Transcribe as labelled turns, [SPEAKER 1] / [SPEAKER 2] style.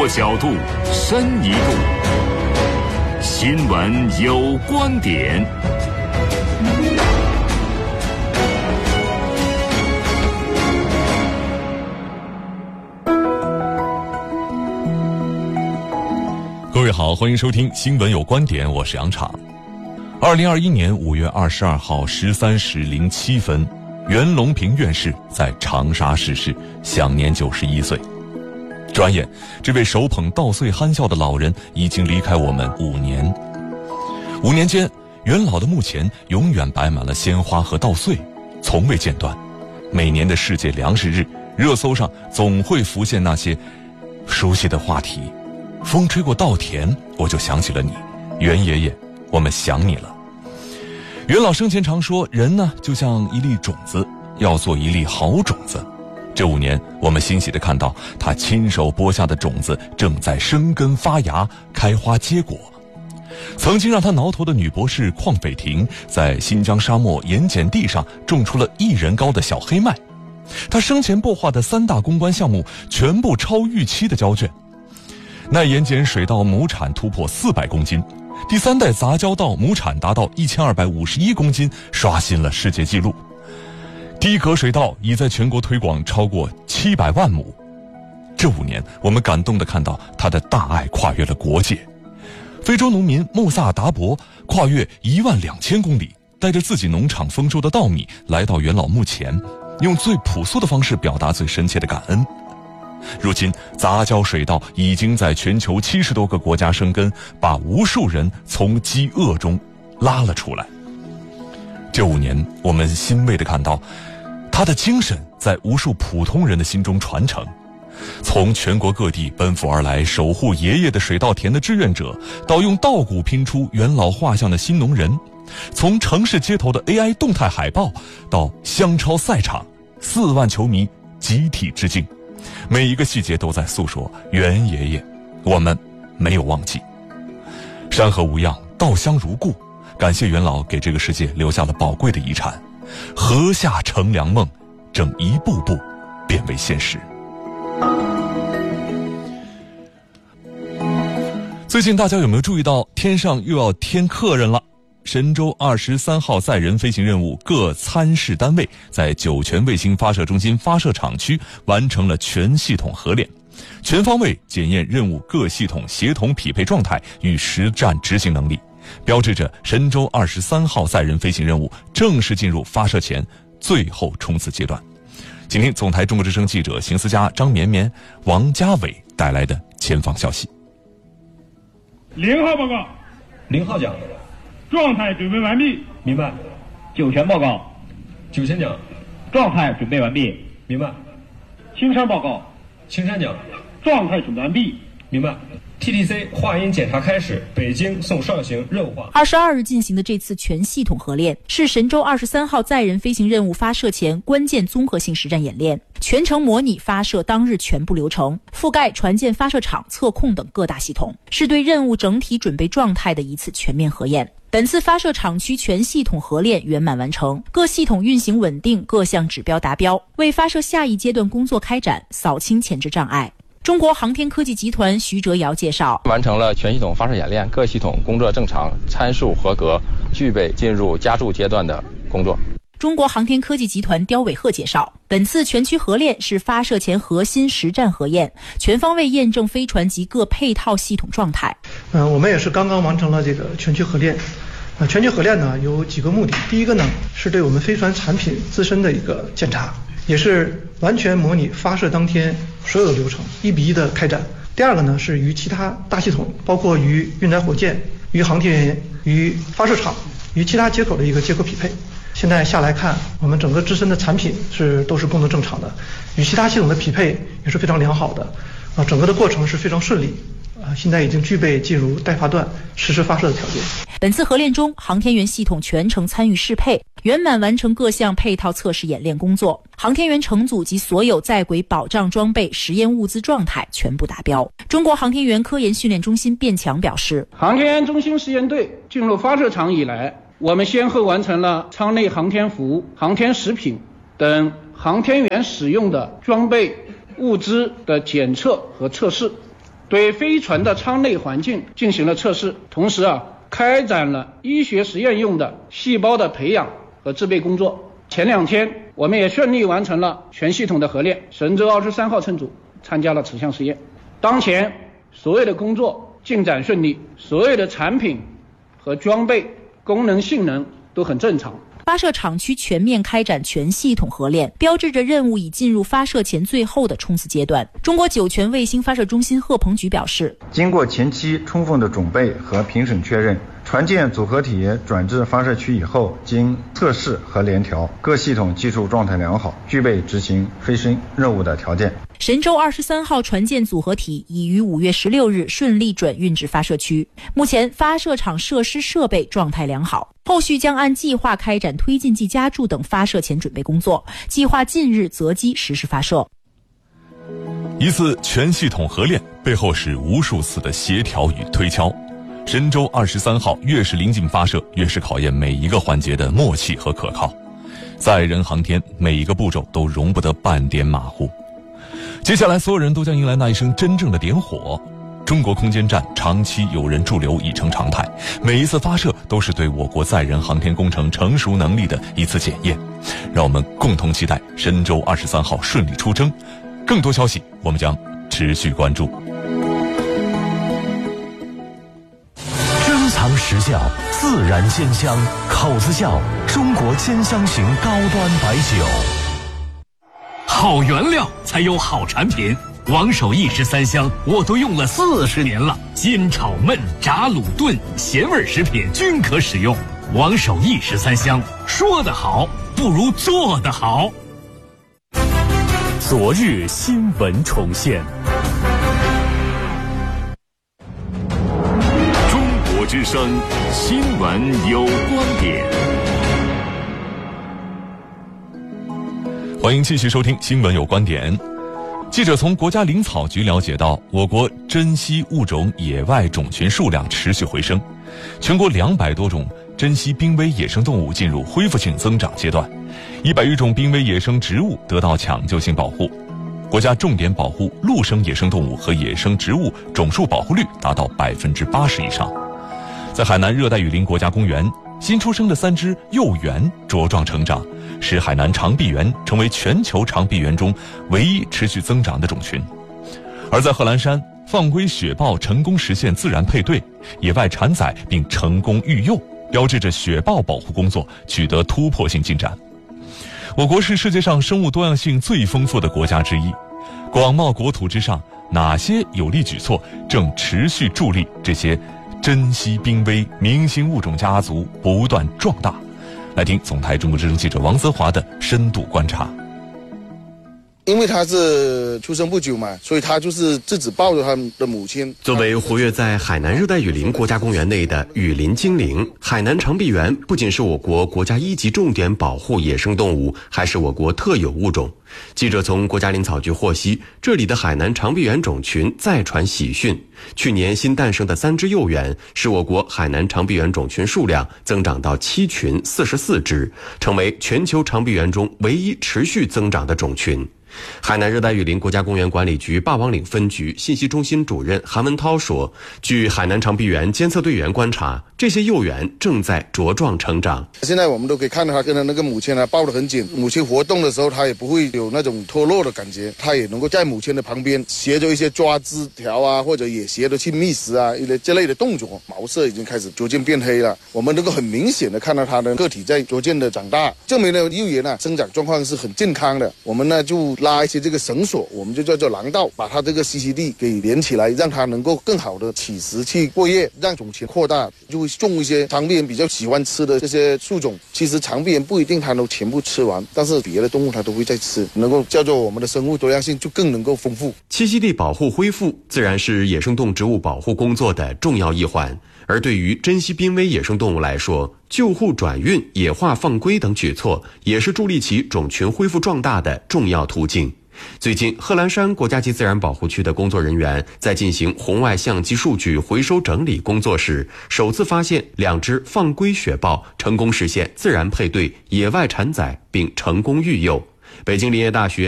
[SPEAKER 1] 多角度，深一度。新闻有观点。
[SPEAKER 2] 各位好，欢迎收听新闻有观点，我是杨昶。2021年5月22号13时07分，袁隆平院士在长沙逝世，享年91岁。转眼，这位手捧稻穗憨笑的老人已经离开我们5年。5年间，袁老的墓前永远摆满了鲜花和稻穗，从未间断。每年的世界粮食日，热搜上总会浮现那些熟悉的话题。风吹过稻田，我就想起了你，袁爷爷，我们想你了。袁老生前常说，人呢就像一粒种子，要做一粒好种子。这5年，我们欣喜地看到他亲手播下的种子正在生根发芽，开花结果。曾经让他挠头的女博士邝斐婷，在新疆沙漠盐碱地上种出了1人高的小黑麦。他生前擘画的3大攻关项目全部超预期的交卷。耐盐碱水稻亩产突破400公斤，第3代杂交稻亩产达到1251公斤，刷新了世界纪录。低格水稻已在全国推广超过700万亩。这5年，我们感动地看到他的大爱跨越了国界。非洲农民穆萨达伯跨越12000公里，带着自己农场丰收的稻米来到袁老墓前，用最朴素的方式表达最深切的感恩。如今，杂交水稻已经在全球70多个国家生根，把无数人从饥饿中拉了出来。这5年，我们欣慰地看到他的精神在无数普通人的心中传承。从全国各地奔赴而来守护爷爷的水稻田的志愿者，到用稻谷拼出袁老画像的新农人，从城市街头的 AI 动态海报到湘超赛场，4万球迷集体致敬。每一个细节都在诉说袁爷爷，我们没有忘记。山河无恙，稻香如故，感谢袁老给这个世界留下了宝贵的遗产。禾下乘凉梦，正一步步变为现实。最近大家有没有注意到天上又要添客人了？神舟23号载人飞行任务各参试单位在酒泉卫星发射中心发射场区完成了全系统核练，全方位检验任务各系统协同匹配状态与实战执行能力，标志着神舟23号载人飞行任务正式进入发射前最后冲刺阶段。请听总台中国之声记者邢思佳、张绵绵、王家伟带来的前方消息。
[SPEAKER 3] 0号报告
[SPEAKER 4] ，0号讲，
[SPEAKER 3] 状态准备完毕。
[SPEAKER 4] 明白。
[SPEAKER 3] 酒泉报告，
[SPEAKER 4] 酒泉讲，
[SPEAKER 3] 状态准备完毕。
[SPEAKER 4] 明白。
[SPEAKER 3] 青山报告，
[SPEAKER 4] 青山讲，
[SPEAKER 3] 状态准备完毕。
[SPEAKER 4] 明白。TTC 话音检查开始，北京送上行任务化。
[SPEAKER 5] 22日进行的这次全系统核练，是神舟23号载人飞行任务发射前关键综合性实战演练，全程模拟发射当日全部流程，覆盖船舰发射场、测控等各大系统，是对任务整体准备状态的一次全面核验。本次发射场区全系统核练圆满完成，各系统运行稳定，各项指标达标，为发射下一阶段工作开展扫清前置障碍。中国航天科技集团徐哲尧介绍，
[SPEAKER 6] 完成了全系统发射演练，各系统工作正常，参数合格，具备进入加注阶段的工作。
[SPEAKER 5] 中国航天科技集团刁伟鹤介绍，本次全区核练是发射前核心实战核验，全方位验证飞船及各配套系统状态。
[SPEAKER 7] 我们也是刚刚完成了这个全区核练。全区核练呢有几个目的，第一个呢是对我们飞船产品自身的一个检查，也是完全模拟发射当天所有的流程1比1的开展。第二个呢是与其他大系统，包括与运载火箭、与航天员、与发射场、与其他接口的一个接口匹配。现在下来看，我们整个自身的产品都是功能正常的，与其他系统的匹配也是非常良好的，整个的过程是非常顺利。现在已经具备进入待发段实施发射的条件。
[SPEAKER 5] 本次核练中，航天员系统全程参与适配，圆满完成各项配套测试演练工作。航天员乘组及所有在轨保障装备、实验物资状态全部达标。中国航天员科研训练中心卞强表示，
[SPEAKER 8] 航天员中心实验队进入发射场以来，我们先后完成了舱内航天服、航天食品等航天员使用的装备物资的检测和测试。 对飞船的舱内环境进行了测试，同时开展了医学实验用的细胞的培养和制备工作。前2天我们也顺利完成了全系统的合练，神舟23号乘组参加了此项实验。当前所有的工作进展顺利，所有的产品和装备功能性能都很正常。
[SPEAKER 5] 发射场区全面开展全系统合练，标志着任务已进入发射前最后的冲刺阶段。中国酒泉卫星发射中心贺鹏举表示，
[SPEAKER 9] 经过前期充分的准备和评审确认，船舰组合体转至发射区以后，经测试和联调，各系统技术状态良好，具备执行飞升任务的条件。
[SPEAKER 5] 神舟23号船舰组合体已于5月16日顺利转运至发射区，目前发射场设施设备状态良好，后续将按计划开展推进剂加注等发射前准备工作，计划近日择机实施发射。
[SPEAKER 2] 一次全系统合练背后是无数次的协调与推敲，神舟23号越是临近发射，越是考验每一个环节的默契和可靠。载人航天，每一个步骤都容不得半点马虎。接下来所有人都将迎来那一声真正的点火。中国空间站长期有人驻留已成常态，每一次发射都是对我国载人航天工程成熟能力的一次检验。让我们共同期待神舟23号顺利出征。更多消息我们将持续关注。
[SPEAKER 1] 珍藏实效，自然鲜香，口子窖中国兼香型高端白酒。好原料才有好产品，王守义13香我都用了40年了，煎炒焖炸卤炖咸味食品均可使用。王守义13香，说得好不如做得好。昨日新闻重现， 中国之声新闻有观点。
[SPEAKER 2] 欢迎继续收听新闻有观点。记者从国家林草局了解到，我国珍稀物种野外种群数量持续回升，全国200多种珍稀濒危野生动物进入恢复性增长阶段，100余种濒危野生植物得到抢救性保护。国家重点保护陆生野生动物和野生植物种数保护率达到80%以上。在海南热带雨林国家公园，新出生的3只幼猿茁壮成长，使海南长臂猿成为全球长臂猿中唯一持续增长的种群。而在贺兰山，放归雪豹成功实现自然配对，野外产崽并成功育幼，标志着雪豹保护工作取得突破性进展。我国是世界上生物多样性最丰富的国家之一，广袤国土之上，哪些有力举措正持续助力这些珍稀濒危明星物种家族不断壮大？来听总台中国之声记者王泽华的深度观察。
[SPEAKER 10] 因为他是出生不久嘛，所以他就是自己抱着他的母亲。
[SPEAKER 11] 作为活跃在海南热带雨林国家公园内的雨林精灵，海南长臂猿不仅是我国国家1级重点保护野生动物，还是我国特有物种。记者从国家林草局获悉，这里的海南长臂猿种群再传喜讯，去年新诞生的3只幼猿，使我国海南长臂猿种群数量增长到7群44只，成为全球长臂猿中唯一持续增长的种群。海南热带雨林国家公园管理局霸王岭分局信息中心主任韩文涛说，据海南长臂猿监测队员观察，这些幼猿正在茁壮成长。
[SPEAKER 10] 现在我们都可以看到它跟那个母亲抱得很紧，母亲活动的时候它也不会有那种脱落的感觉，它也能够在母亲的旁边学着一些抓枝条啊，或者也学着去觅食啊一类这类的动作。毛色已经开始逐渐变黑了，我们能够很明显的看到它的个体在逐渐的长大，证明了幼猿生长状况是很健康的。我们呢就拉一些这个绳索，我们就叫做廊道，把它这个栖息地给连起来，让它能够更好的起食去过夜，让种群扩大。就会种一些长臂猿比较喜欢吃的这些树种，其实长臂猿不一定它都全部吃完，但是别的动物它都会在吃，能够叫做我们的生物多样性就更能够丰富。
[SPEAKER 11] 栖息地保护恢复自然是野生动植物保护工作的重要一环，而对于珍稀濒危野生动物来说，救护转运、野化放归等举措也是助力其种群恢复壮大的重要途径。最近，贺兰山国家级自然保护区的工作人员在进行红外相机数据回收整理工作时，首次发现2只放归雪豹成功实现自然配对、野外产崽并成功育幼。北京林业大学